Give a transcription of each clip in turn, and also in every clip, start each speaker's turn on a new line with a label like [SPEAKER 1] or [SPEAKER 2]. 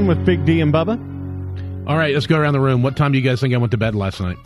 [SPEAKER 1] With Big D and Bubba.
[SPEAKER 2] All right, let's go around the room. What time do you guys think I went to bed last night?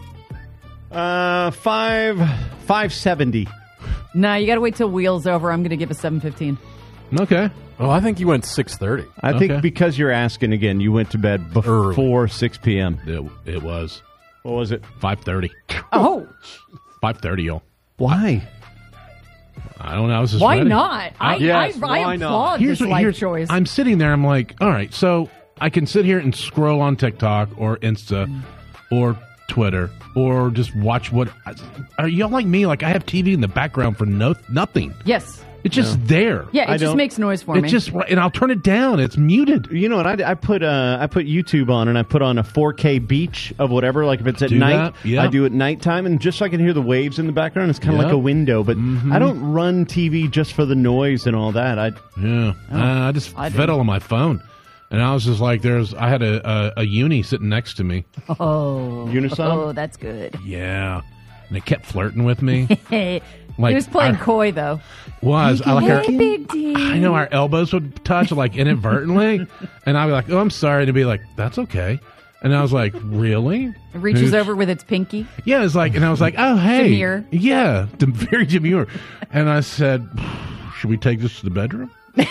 [SPEAKER 1] 5:70.
[SPEAKER 3] Nah, you got to wait till Wheels over. I'm going to give a 7:15.
[SPEAKER 2] Okay.
[SPEAKER 4] Oh, I think you went 6:30.
[SPEAKER 1] I think because you're asking again, you went to bed before 6 p.m.
[SPEAKER 2] It was.
[SPEAKER 1] What was it?
[SPEAKER 2] 5:30.
[SPEAKER 3] Oh.
[SPEAKER 2] 5:30, y'all.
[SPEAKER 1] Why?
[SPEAKER 2] I don't know. I was just
[SPEAKER 3] Why
[SPEAKER 2] ready.
[SPEAKER 3] not? I applaud this life choice.
[SPEAKER 2] I'm sitting there. I'm like, all right, so I can sit here and scroll on TikTok or Insta or Twitter or just watch what. Are y'all like me? Like I have TV in the background for nothing.
[SPEAKER 3] Yes.
[SPEAKER 2] It's just there.
[SPEAKER 3] Yeah, it just makes noise for me.
[SPEAKER 2] It's just, and I'll turn it down. It's muted.
[SPEAKER 1] You know what? I put YouTube on and I put on a 4K beach of whatever. Like if it's at night, I do it nighttime, and just so I can hear the waves in the background. It's kind of like a window, but I don't run TV just for the noise and all that. I
[SPEAKER 2] just fiddle on my phone, and I was just like, I had a uni sitting next to me.
[SPEAKER 3] Oh,
[SPEAKER 1] Unisom.
[SPEAKER 3] Oh, that's good.
[SPEAKER 2] Yeah, and it kept flirting with me.
[SPEAKER 3] Like, he was playing coy, though. Big D.
[SPEAKER 2] I know our elbows would touch, like, inadvertently. And I'd be like, oh, I'm sorry. And he'd be like, that's okay. And I was like, really?
[SPEAKER 3] It reaches over with its pinky.
[SPEAKER 2] Yeah, it's like, and I was like, oh, hey.
[SPEAKER 3] Demure.
[SPEAKER 2] Yeah, very demure. And I said, should we take this to the bedroom?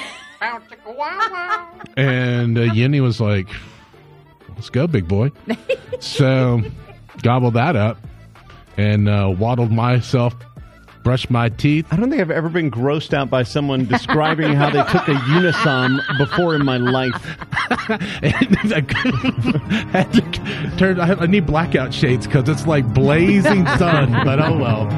[SPEAKER 2] And Yinny was like, let's go, big boy. So, gobbled that up and waddled myself, brushed my teeth.
[SPEAKER 1] I don't think I've ever been grossed out by someone describing how they took a Unisom before in my life.
[SPEAKER 2] I need blackout shades because it's like blazing sun, but oh well.